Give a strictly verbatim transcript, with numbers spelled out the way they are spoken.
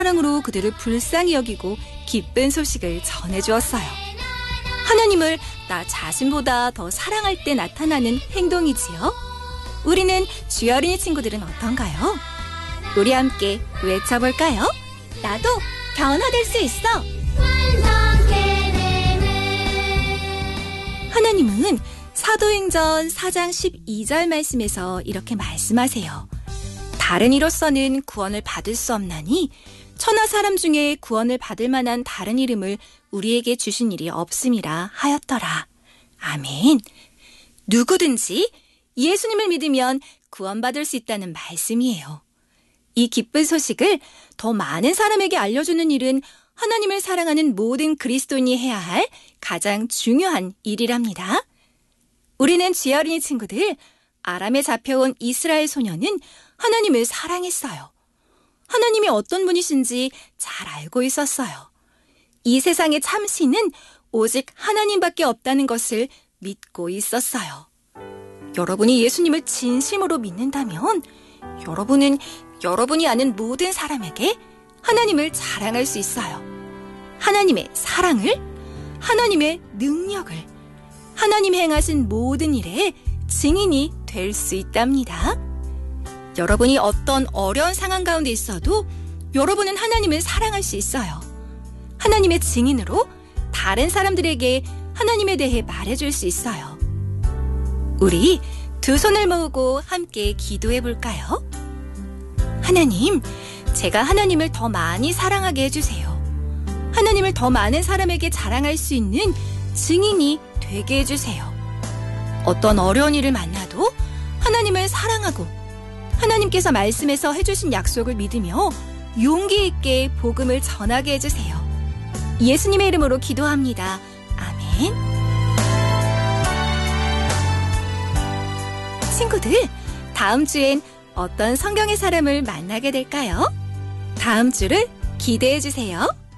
사랑으로 그들을 불쌍히 여기고 기쁜 소식을 전해주었어요. 하나님을 나 자신보다 더 사랑할 때 나타나는 행동이지요. 우리는 주의 어린이 친구들은 어떤가요? 우리 함께 외쳐볼까요? 나도 변화될 수 있어. 하나님은 사도행전 사 장 십이 절 말씀에서 이렇게 말씀하세요. 다른 이로서는 구원을 받을 수 없나니 천하 사람 중에 구원을 받을 만한 다른 이름을 우리에게 주신 일이 없음이라 하였더라. 아멘. 누구든지 예수님을 믿으면 구원받을 수 있다는 말씀이에요. 이 기쁜 소식을 더 많은 사람에게 알려주는 일은 하나님을 사랑하는 모든 그리스도인이 해야 할 가장 중요한 일이랍니다. 우리는 주의 어린이 친구들, 아람에 잡혀온 이스라엘 소녀는 하나님을 사랑했어요. 하나님이 어떤 분이신지 잘 알고 있었어요. 이 세상의 참신은 오직 하나님밖에 없다는 것을 믿고 있었어요. 여러분이 예수님을 진심으로 믿는다면 여러분은 여러분이 아는 모든 사람에게 하나님을 자랑할 수 있어요. 하나님의 사랑을, 하나님의 능력을, 하나님이 행하신 모든 일에 증인이 될 수 있답니다. 여러분이 어떤 어려운 상황 가운데 있어도 여러분은 하나님을 사랑할 수 있어요. 하나님의 증인으로 다른 사람들에게 하나님에 대해 말해줄 수 있어요. 우리 두 손을 모으고 함께 기도해 볼까요? 하나님, 제가 하나님을 더 많이 사랑하게 해주세요. 하나님을 더 많은 사람에게 자랑할 수 있는 증인이 되게 해주세요. 어떤 어려운 일을 만나도 하나님을 사랑하고 하나님께서 말씀에서 해주신 약속을 믿으며 용기 있게 복음을 전하게 해주세요. 예수님의 이름으로 기도합니다. 아멘. 친구들, 다음 주엔 어떤 성경의 사람을 만나게 될까요? 다음 주를 기대해 주세요.